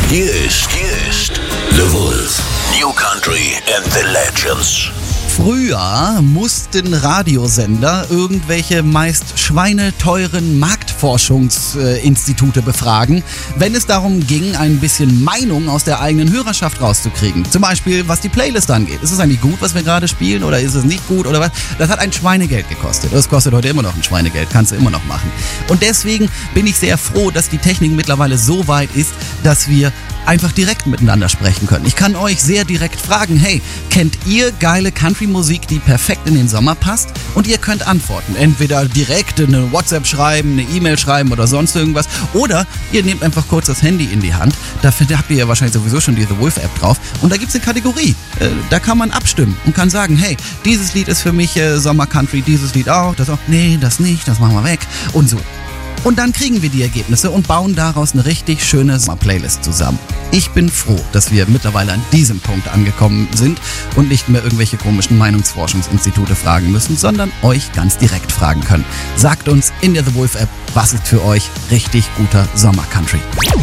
Hier ist The Wolf. New Country and the Legends. Früher mussten Radiosender irgendwelche meist schweineteuren Marktforschungsinstitute befragen, wenn es darum ging, ein bisschen Meinung aus der eigenen Hörerschaft rauszukriegen. Zum Beispiel, was die Playlist angeht. Ist es eigentlich gut, was wir gerade spielen, oder ist es nicht gut, oder was? Das hat ein Schweinegeld gekostet. Das kostet heute immer noch ein Schweinegeld. Kannst du immer noch machen. Und deswegen bin ich sehr froh, dass die Technik mittlerweile so weit ist, dass wir einfach direkt miteinander sprechen können. Ich kann euch sehr direkt fragen, hey, kennt ihr geile Country-Musik, die perfekt in den Sommer passt? Und ihr könnt antworten. Entweder direkt eine WhatsApp schreiben, eine E-Mail schreiben oder sonst irgendwas. Oder ihr nehmt einfach kurz das Handy in die Hand. Dafür habt ihr ja wahrscheinlich sowieso schon die The Wolf App drauf. Und da gibt es eine Kategorie. Da kann man abstimmen und kann sagen, hey, dieses Lied ist für mich Sommer-Country, dieses Lied auch, das auch. Nee, das nicht, das machen wir weg. Und so. Und dann kriegen wir die Ergebnisse und bauen daraus eine richtig schöne Sommer-Playlist zusammen. Ich bin froh, dass wir mittlerweile an diesem Punkt angekommen sind und nicht mehr irgendwelche komischen Meinungsforschungsinstitute fragen müssen, sondern euch ganz direkt fragen können. Sagt uns in der The Wolf App, was ist für euch richtig guter Sommer-Country.